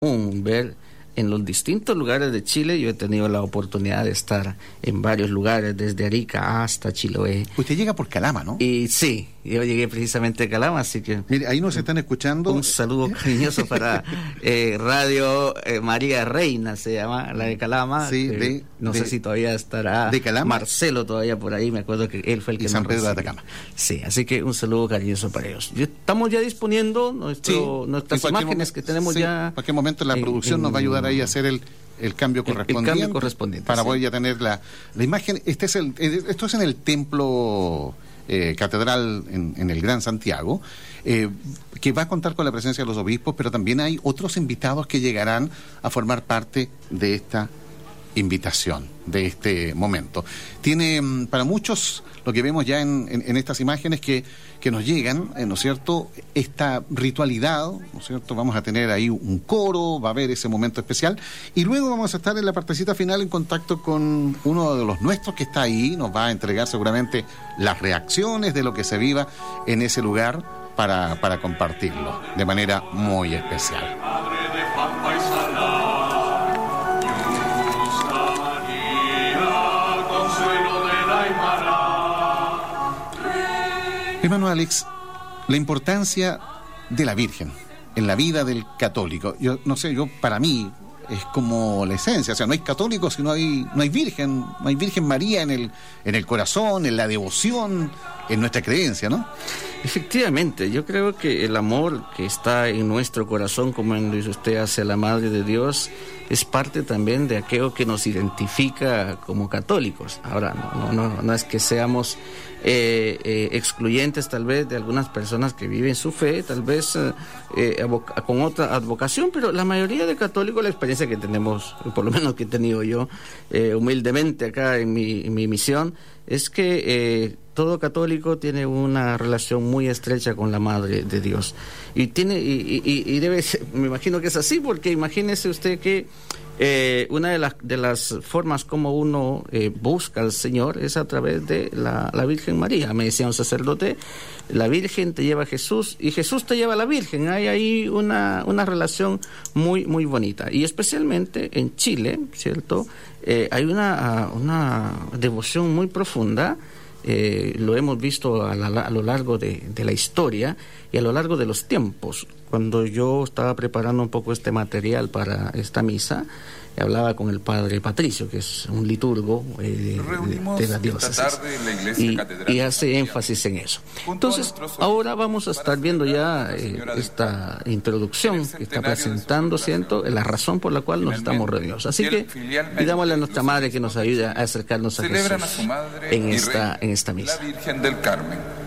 ver en los distintos lugares de Chile. Yo he tenido la oportunidad de estar en varios lugares, desde Arica hasta Chiloé. Usted llega por Calama, ¿no? Y sí, yo llegué precisamente a Calama, así que... Mire, ahí nos están escuchando. Un saludo cariñoso para Radio María Reina, se llama, la de Calama. Sí, no sé si todavía estará de Calama. Marcelo todavía por ahí, me acuerdo que él fue el que San Pedro de Atacama. Sí, así que un saludo cariñoso para ellos. Estamos ya disponiendo nuestras imágenes que tenemos ya. En cualquier momento la producción nos va a ayudar ahí a hacer el cambio correspondiente. El cambio correspondiente. Para poder ya tener la imagen. Esto es en el templo catedral en el Gran Santiago, que va a contar con la presencia de los obispos, pero también hay otros invitados que llegarán a formar parte de esta invitación, de este momento. Tiene para muchos, lo que vemos ya en estas imágenes que nos llegan, ¿no es cierto?, esta ritualidad, ¿no es cierto?, vamos a tener ahí un coro, va a haber ese momento especial, y luego vamos a estar en la partecita final en contacto con uno de los nuestros que está ahí, nos va a entregar seguramente las reacciones de lo que se viva en ese lugar para compartirlo de manera muy especial. Hermano Alex, la importancia de la Virgen en la vida del católico. Yo no sé, para mí es como la esencia, o sea, no hay católico si no hay Virgen María en el corazón, en la devoción, en nuestra creencia, ¿no? Efectivamente, yo creo que el amor que está en nuestro corazón, como lo dice usted, hacia la Madre de Dios, es parte también de aquello que nos identifica como católicos. Ahora, no es que seamos excluyentes tal vez de algunas personas que viven su fe, tal vez con otra advocación, pero la mayoría de católicos, la experiencia que tenemos, por lo menos que he tenido yo humildemente acá en mi misión, es que todo católico tiene una relación muy estrecha con la Madre de Dios y debe ser, me imagino que es así, porque imagínese usted que una de las formas como uno busca al Señor es a través de la Virgen María. Me decía un sacerdote, la Virgen te lleva a Jesús y Jesús te lleva a la Virgen. Hay ahí una relación muy, muy bonita. Y especialmente en Chile, ¿cierto? Hay una devoción muy profunda. Lo hemos visto a lo largo de la historia y a lo largo de los tiempos. Cuando yo estaba preparando un poco este material para esta misa, hablaba con el padre Patricio, que es un liturgo de la diócesis, y hace énfasis en eso. Entonces, ahora vamos a estar viendo ya esta introducción que está presentando, ¿cierto?, la razón por la cual nos estamos reunidos. Así que pidámosle a nuestra Madre que nos ayude a acercarnos a Jesús en esta misa. La Virgen del Carmen.